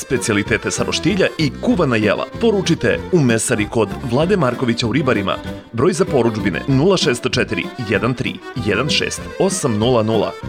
specijalitete sa roštilja i kuvana jela. Poručite u mesari kod Vlade Markovića u Ribarima. Broj za porudžbine 0604 13 16 800.